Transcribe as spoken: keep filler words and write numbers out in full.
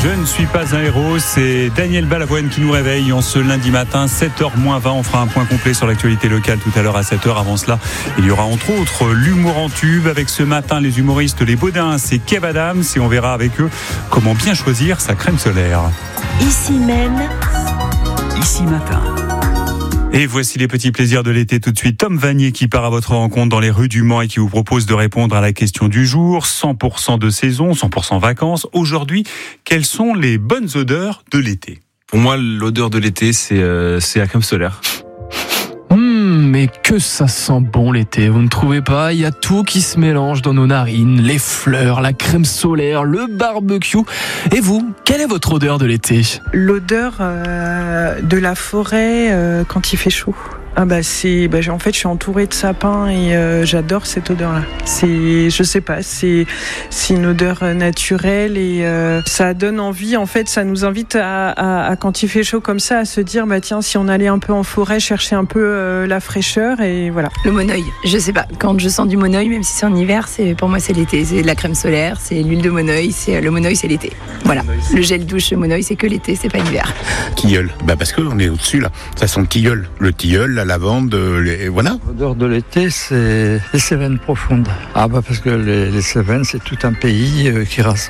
Je ne suis pas un héros, c'est Daniel Balavoine qui nous réveille en ce lundi matin, sept heures moins vingt. On fera un point complet sur l'actualité locale tout à l'heure à sept heures. Avant cela, il y aura entre autres l'humour en tube avec ce matin les humoristes Les Baudins et Kev Adams, et on verra avec eux comment bien choisir sa crème solaire. Ici même, ici matin. Et voici les petits plaisirs de l'été tout de suite. Tom Vanier qui part à votre rencontre dans les rues du Mans et qui vous propose de répondre à la question du jour. cent pour cent de saison, cent pour cent vacances. Aujourd'hui, quelles sont les bonnes odeurs de l'été ? Pour moi, l'odeur de l'été, c'est, euh, c'est la crème solaire. Mmh, mais que ça sent bon l'été, vous ne trouvez pas ? Il y a tout qui se mélange dans nos narines, les fleurs, la crème solaire, le barbecue. Et vous, quelle est votre odeur de l'été ? L'odeur euh, de la forêt euh, quand il fait chaud. Ah bah c'est, bah en fait je suis entourée de sapins et euh, j'adore cette odeur-là. C'est, je sais pas, c'est, c'est une odeur naturelle et euh, ça donne envie. En fait, ça nous invite à, à, à quand il fait chaud comme ça, à se dire bah tiens, si on allait un peu en forêt, chercher un peu euh, la fraîcheur et voilà. Le monoeil, je sais pas. Quand je sens du monoeil, même si c'est en hiver, c'est pour moi c'est l'été. C'est de la crème solaire, c'est l'huile de monoeil, c'est le monoeil, c'est l'été. Voilà. Le gel douche monoeil, c'est que l'été, c'est pas l'hiver. Tilleul, bah parce qu'on est au-dessus là. Ça sent le tilleul, le tilleul, la lavande, les... voilà. L'odeur de l'été, c'est les Cévennes profondes. Ah bah parce que les, les Cévennes, c'est tout un pays qui rassemble.